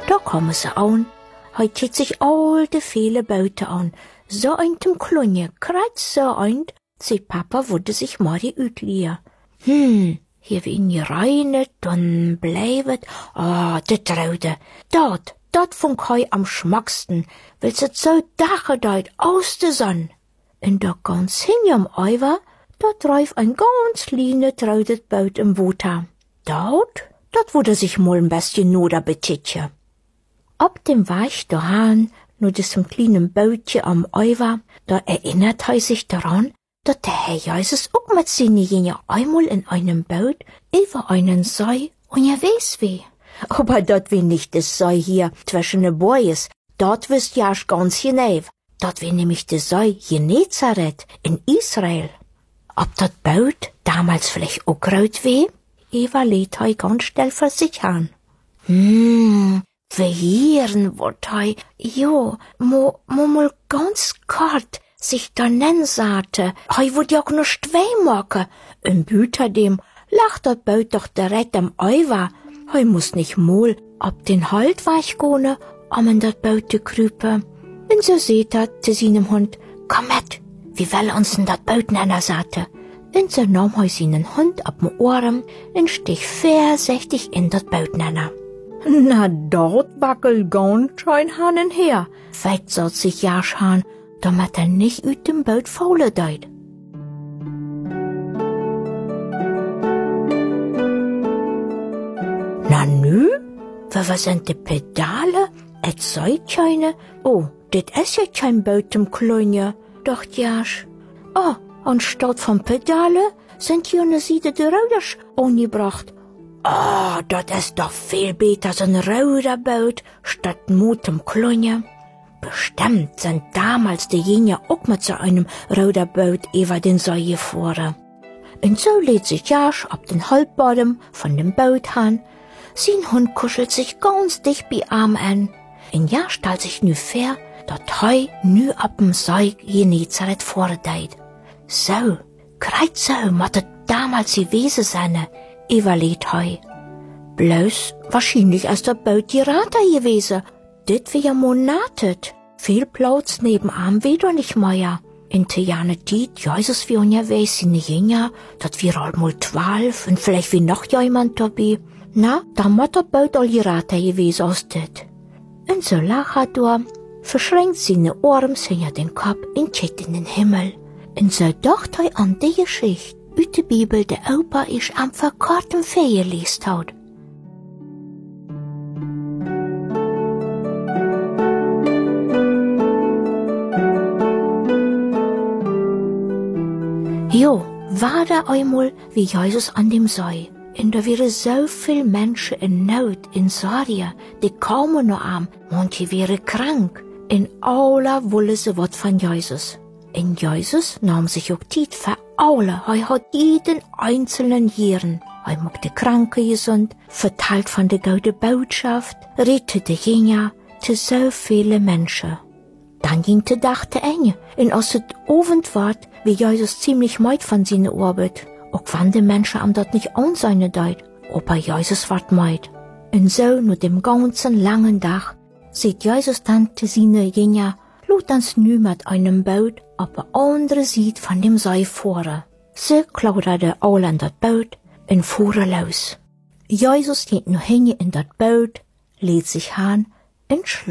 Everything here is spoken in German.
Da kommen sie an. Hij zieht sich all de viele Boten an. So ein dem Klunje, kreuz so ein, sieht Papa würde sich mal die Ütlier. Hier wie in gereinet, dann bleibt, das Raude. Dat funk hei am schmacksten, weil's et so dachedeit aus de Sonn. In da ganz hin am Eiver, da treif ein ganz line traudet Boot im Water. Dat wurde sich mal ein bisschen noder betitje. Ab dem Weich dahan, nur diesem kleinen Bootje am Eiver, da erinnert hei sich daran, dat der Herr Jesus auch mit seine Jünger einmal in einem Boot über einen See und ja weiß wie. Aber dat wie nicht das sei hier zwischen de Boyes, dat wisst ja ganz genau. Dat wie nämlich das sei Genezareth in Israel. Ob dat Boot damals vielleicht auch graut weh? Eva lädt hei ganz still für sich an. Verhieren wird hei, jo, mo mal ganz kort sich da nennen sagte, hei wird ja auch noch zwei machen. Im Büter dem lacht dat Boot doch direkt am Eiver. Hei muss nicht mal ab den Halt weich gone, in dat Boot zu krüpen. Und so seht zu seinem Hund, komm mit, wie will uns denn dat Boot nennen, sagte. Und so nahm hei seinen Hund ab dem Ohren und stich vorsichtig in dat Boot nennen. Na, dort wackelt ganz schön Hanen her, weit sollt sich Jaschan, damit nicht üt dem Boot faule deit. Na nü, was sind die Pedale? Et seid keine? Oh, dit is ja kein Boot im Klunje, dacht Jasch. Anstatt von Pedale sind hier ne Siede de Röders angebracht. Dat is doch viel besser so ein Ruderboot statt Mut im Klunje. Bestimmt sind damals die Jünger auch mit so einem Ruderboot über den See gefahren. Und so lädt sich Jasch ab den Halbbodem von dem Boot an. Sein Hund kuschelt sich ganz dicht bei Arm an. In Jahr stellt sich nu fair, dat hei nu ab dem See Genezareth vordeit. So, greit so, mattet damals gewesen seine, überlegt hei. Bloß wahrscheinlich als dat Boot gerater gewesen. Dit wie ja monatet. Viel Platz neben Arm wieder nicht mehr. In te Jahre Tiet, Jesus wie unterwegs in die Jünger, dat wir halt mal 12 und vielleicht wie noch jemand dabei. Na, da muss das Boot all geraten gewesen aus dit. Und so lacht verschränkt seine Ohren hinter den Kopf und schaut in den Himmel. Und so dacht er an die Geschichte, aus der Bibel, der Opa ist am verkorten Ferien liest hat. Jo, war da einmal wie Jesus an dem See. Und da wären so viel Menschen in Not in Syrien, die kaum noch arm, manche wären krank. In alle wollen sie was von Jesus. Und Jesus nahm sich auch Zeit für alle. Er hat jeden einzelnen Jahren. Er macht die Kranken gesund, verteilt von der guten Botschaft, rettet die Jünger zu so viele Menschen. Dann ging der Tag zu Ende. Und als es Abend ward, wie Jesus ziemlich meid von seiner Arbeit. Auch wenn die Menschen am dort nicht an seine Deut, aber Jesus ward meid. Und so, nur dem ganzen langen Tag, sieht Jesus dann zu seinen Jünger, lud uns nu mit einem Boot auf der anderen Seite von dem See fahren. So klauderte alle in das Boot und fuhren los. Jesus geht nur hin in das Boot, lädt sich an und